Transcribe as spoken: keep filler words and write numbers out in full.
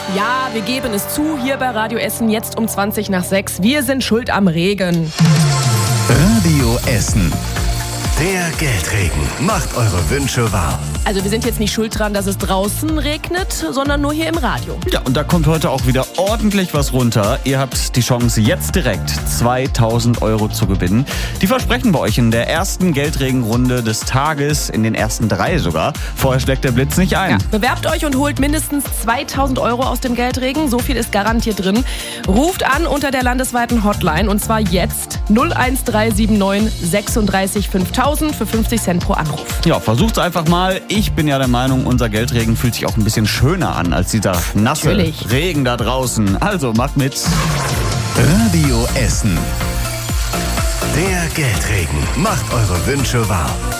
Ja, wir geben es zu, hier bei Radio Essen jetzt um zwanzig nach sechs. Wir sind schuld am Regen. Radio Essen. Der Geldregen macht eure Wünsche wahr. Also wir sind jetzt nicht schuld dran, dass es draußen regnet, sondern nur hier im Radio. Ja, und da kommt heute auch wieder ordentlich was runter. Ihr habt die Chance, jetzt direkt zweitausend Euro zu gewinnen. Die versprechen wir euch in der ersten Geldregenrunde des Tages, in den ersten drei sogar. Vorher schlägt der Blitz nicht ein. Ja, bewerbt euch und holt mindestens zweitausend Euro aus dem Geldregen. So viel ist garantiert drin. Ruft an unter der landesweiten Hotline und zwar jetzt null eins drei sieben neun sechsunddreißig fünftausend für fünfzig Cent pro Anruf. Ja, versucht's einfach mal. Ich bin ja der Meinung, unser Geldregen fühlt sich auch ein bisschen schöner an als dieser nasse Natürlich. Regen da draußen. Also macht mit. Radio Essen. Der Geldregen macht eure Wünsche wahr.